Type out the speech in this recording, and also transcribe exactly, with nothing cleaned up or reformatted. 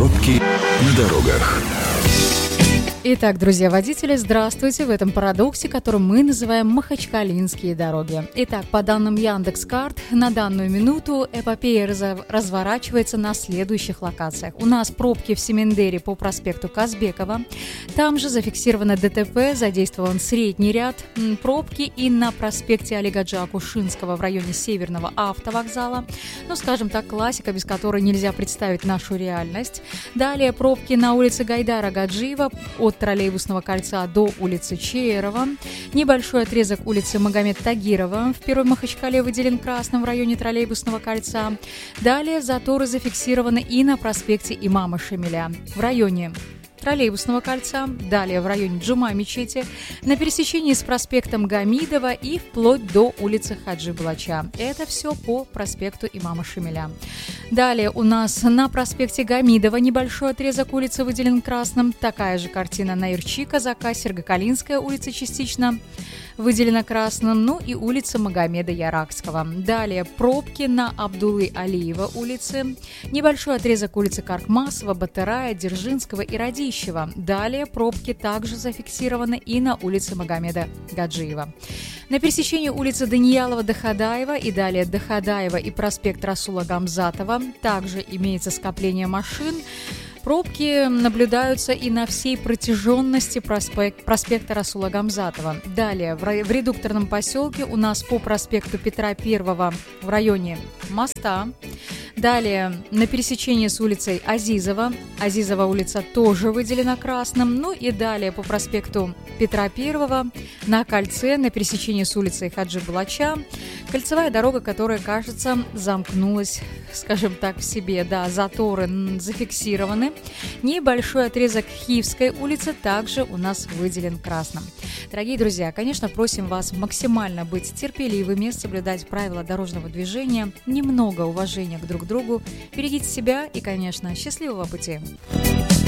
Пробки на дорогах. Итак, друзья водители, здравствуйте в этом парадоксе, который мы называем Махачкалинские дороги. Итак, по данным Яндекс.Карт, на данную минуту эпопея раз- разворачивается на следующих локациях. У нас пробки в Семендере по проспекту Казбекова. Там же зафиксировано ДТП, задействован средний ряд. Пробки и на проспекте Алигаджа Акушинского в районе Северного автовокзала. Ну, скажем так, классика, без которой нельзя представить нашу реальность. Далее пробки на улице Гайдара Гаджиева от троллейбусного кольца до улицы Чеерова. Небольшой отрезок улицы Магомед Тагирова в Первой Махачкале выделен красным в районе троллейбусного кольца. Далее заторы зафиксированы и на проспекте Имама Шамиля в районе троллейбусного кольца, далее в районе Джума-мечети, на пересечении с проспектом Гамидова и вплоть до улицы Хаджи Балача. Это все по проспекту Имама Шамиля. Далее у нас на проспекте Гамидова небольшой отрезок улицы выделен красным. Такая же картина на Ирчи, Казака, Сергокалинская улица частично выделена красным, ну и улица Магомеда Яракского. Далее пробки на Абдулы Алиева улице, небольшой отрезок улицы Каркмасова, Батырая, Дзержинского и Радищева. Далее пробки также зафиксированы и на улице Магомеда Гаджиева. На пересечении улицы Даниялова Дахадаева и далее Дахадаева и проспект Расула Гамзатова также имеется скопление машин. Пробки наблюдаются и на всей протяженности проспект, проспекта Расула Гамзатова. Далее, в, в редукторном поселке у нас по проспекту Петра Первого в районе моста. Далее, на пересечении с улицей Азизова. Азизова улица тоже выделена красным. Ну и далее по проспекту Петра Первого на кольце, на пересечении с улицей Хаджи Балача. Кольцевая дорога, которая, кажется, замкнулась, скажем так, в себе. Да, заторы зафиксированы. Небольшой отрезок Хивской улицы также у нас выделен красным. Дорогие друзья, конечно, просим вас максимально быть терпеливыми, соблюдать правила дорожного движения, немного уважения к друг другу. Берегите себя и, конечно, счастливого пути!